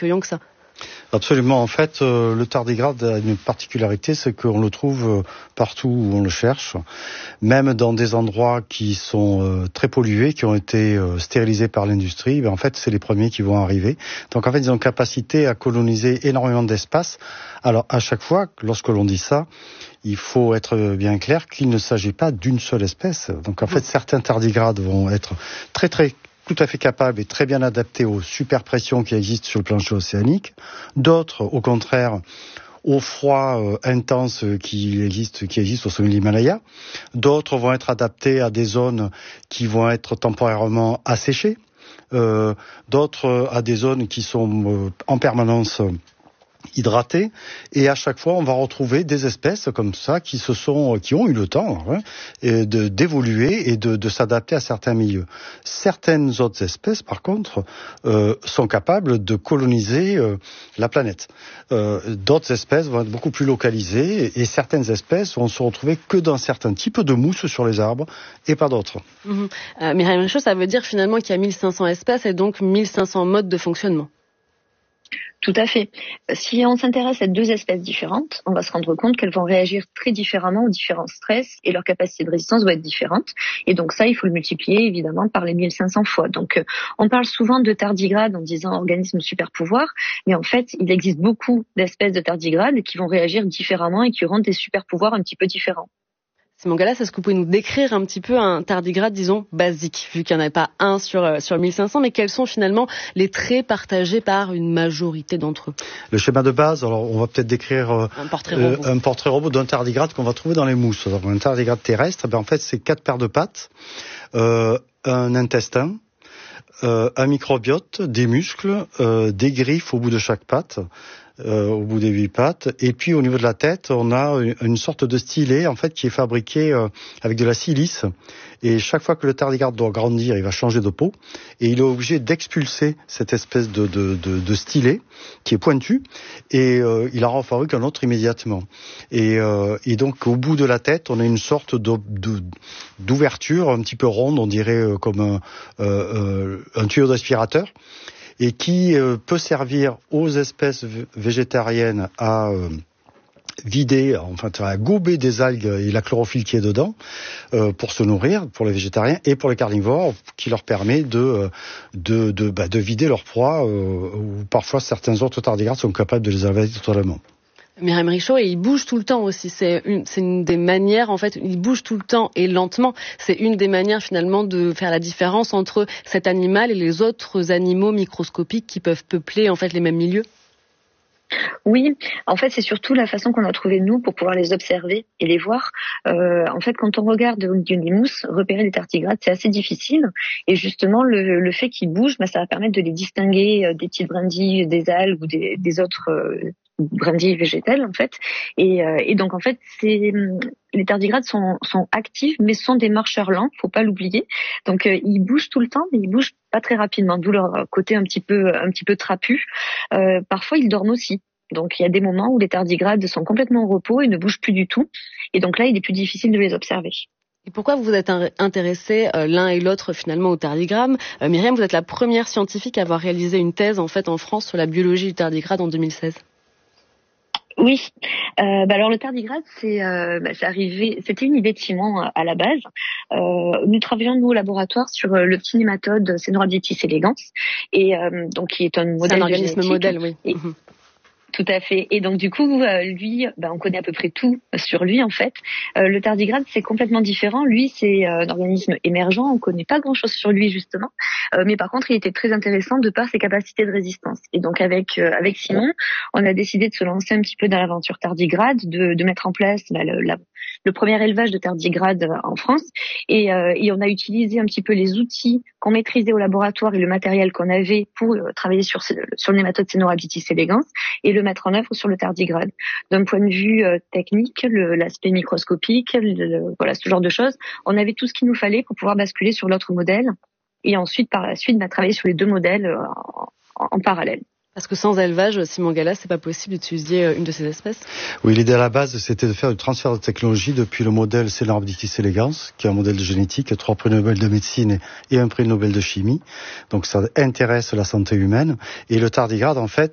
accueillant que ça. Absolument. En fait, le tardigrade a une particularité, c'est qu'on le trouve partout où on le cherche, même dans des endroits qui sont très pollués, qui ont été stérilisés par l'industrie. En fait, c'est les premiers qui vont arriver. Donc, en fait, ils ont capacité à coloniser énormément d'espace. Alors, à chaque fois, lorsque l'on dit ça, il faut être bien clair qu'il ne s'agit pas d'une seule espèce. Donc, en fait, certains tardigrades vont être tout à fait capables et très bien adaptés aux superpressions qui existent sur le plancher océanique. D'autres, au contraire, au froid intense qui existe au sommet de l'Himalaya. D'autres vont être adaptés à des zones qui vont être temporairement asséchées. D'autres à des zones qui sont en permanence hydratées, et à chaque fois on va retrouver des espèces comme ça qui ont eu le temps d'évoluer et de s'adapter à certains milieux. Certaines autres espèces par contre sont capables de coloniser la planète. D'autres espèces vont être beaucoup plus localisées, et certaines espèces vont se retrouver que dans certains types de mousse sur les arbres et pas d'autres. Myriam Richaud, ça veut dire finalement qu'il y a 1500 espèces et donc 1500 modes de fonctionnement. Tout à fait. Si on s'intéresse à deux espèces différentes, on va se rendre compte qu'elles vont réagir très différemment aux différents stress, et leur capacité de résistance va être différente. Et donc ça, il faut le multiplier évidemment par les 1500 fois. Donc on parle souvent de tardigrades en disant organisme super pouvoir, mais en fait, il existe beaucoup d'espèces de tardigrades qui vont réagir différemment et qui auront des super pouvoirs un petit peu différents. Simon Gallas, est-ce que vous pouvez nous décrire un petit peu un tardigrade, disons, basique, vu qu'il n'y en a pas un sur 1500, mais quels sont finalement les traits partagés par une majorité d'entre eux? Le schéma de base, alors on va peut-être décrire un portrait robot d'un tardigrade qu'on va trouver dans les mousses. Alors, un tardigrade terrestre, en fait, c'est 4 paires de pattes, un intestin, un microbiote, des muscles, des griffes au bout de chaque patte, au bout des 8 pattes, et puis au niveau de la tête, on a une sorte de stylet en fait qui est fabriqué avec de la silice, et chaque fois que le tardigrade doit grandir, il va changer de peau, et il est obligé d'expulser cette espèce de stylet qui est pointu, et il en fabrique un autre immédiatement. Et donc au bout de la tête, on a une sorte d'ouverture un petit peu ronde, on dirait comme un tuyau d'aspirateur, et qui peut servir aux espèces végétariennes à vider, enfin à gober des algues et la chlorophylle qui est dedans pour se nourrir, pour les végétariens, et pour les carnivores, qui leur permet de vider leur proie, ou parfois certains autres tardigrades sont capables de les avaler totalement. Myriam Richaud, et il bouge tout le temps aussi. C'est une des manières, en fait, il bouge tout le temps et lentement. C'est une des manières finalement de faire la différence entre cet animal et les autres animaux microscopiques qui peuvent peupler en fait les mêmes milieux. Oui, en fait, c'est surtout la façon qu'on a trouvé nous pour pouvoir les observer et les voir. En fait, quand on regarde une mousse, repérer les tardigrades, c'est assez difficile. Et justement, le fait qu'ils bougent, ça va permettre de les distinguer des petites brindilles, des algues ou des autres brindilles végétales, en fait. Et donc, en fait, les tardigrades sont actifs, mais sont des marcheurs lents, faut pas l'oublier. Donc, ils bougent tout le temps, mais ils bougent pas très rapidement, d'où leur côté un petit peu trapu. Parfois, ils dorment aussi. Donc, il y a des moments où les tardigrades sont complètement au repos et ne bougent plus du tout. Et donc là, il est plus difficile de les observer. Et pourquoi vous vous êtes intéressés l'un et l'autre finalement au tardigrade? Myriam, vous êtes la première scientifique à avoir réalisé une thèse en fait en France sur la biologie du tardigrade en 2016. Oui. Alors le tardigrade, c'est arrivé. C'était une idée de Simon à la base. Nous travaillions nous au laboratoire sur le petit nématode Caenorhabditis elegans, et donc qui est un modèle. C'est un organisme modèle, oui. Et, tout à fait. Et donc du coup, lui, on connaît à peu près tout sur lui en fait. Le tardigrade, c'est complètement différent. Lui, c'est un organisme émergent. On connaît pas grand-chose sur lui justement. Mais par contre, il était très intéressant de par ses capacités de résistance. Et donc avec Simon, on a décidé de se lancer un petit peu dans l'aventure tardigrade, de mettre en place le premier élevage de tardigrades en France. Et on a utilisé un petit peu les outils qu'on maîtrisait au laboratoire et le matériel qu'on avait pour travailler sur le nématode Caenorhabditis elegans et le mettre en œuvre sur le tardigrade. D'un point de vue technique, l'aspect microscopique, voilà, ce genre de choses, on avait tout ce qu'il nous fallait pour pouvoir basculer sur l'autre modèle. Et ensuite, par la suite, on a travaillé sur les deux modèles en parallèle. Parce que sans élevage, Simon Gallas, c'est pas possible d'utiliser une de ces espèces? Oui, l'idée à la base, c'était de faire du transfert de technologie depuis le modèle Caenorhabditis elegans, qui est un modèle de génétique, 3 prix Nobel de médecine et un prix Nobel de chimie. Donc ça intéresse la santé humaine. Et le tardigrade, en fait,